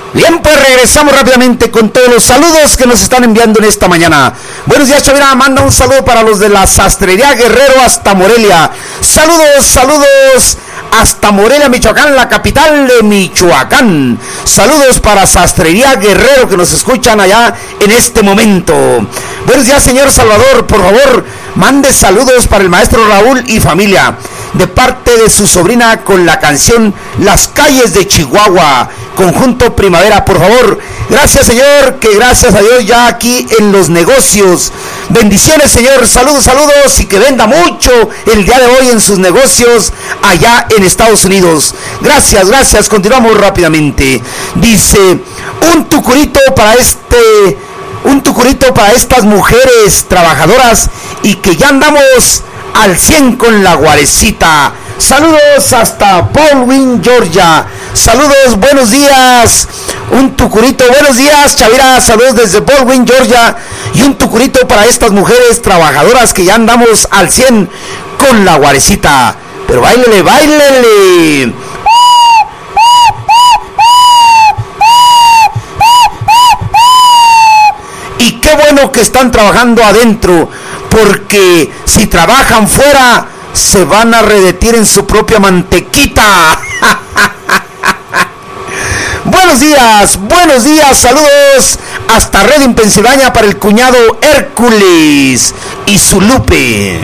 Bien, pues regresamos rápidamente con todos los saludos que nos están enviando en esta mañana. Buenos días, Chavira. Manda un saludo para los de la Sastrería Guerrero hasta Morelia. Saludos hasta Morelia, Michoacán, la capital de Michoacán. Saludos para Sastrería Guerrero que nos escuchan allá en este momento. Buenos días, señor Salvador. Por favor, mande saludos para el maestro Raúl y familia, de parte de su sobrina, con la canción Las Calles de Chihuahua, Conjunto Primavera, por favor. Gracias, señor, que gracias a Dios ya aquí en los negocios. Bendiciones, señor. Saludos y que venda mucho el día de hoy en sus negocios allá en Estados Unidos. Gracias. Continuamos rápidamente. Dice, un tucurito para estas mujeres trabajadoras y que ya andamos al 100 con la guarecita. Saludos hasta Baldwin, Georgia. Saludos, buenos días. Un tucurito, buenos días, Chavira. Saludos desde Baldwin, Georgia. Y un tucurito para estas mujeres trabajadoras que ya andamos al 100 con la guarecita. Pero báilele. Y qué bueno que están trabajando adentro, porque si trabajan fuera se van a derretir en su propia mantequita. Buenos días, saludos hasta Reading, Pensilvania, para el cuñado Hércules y su Lupe.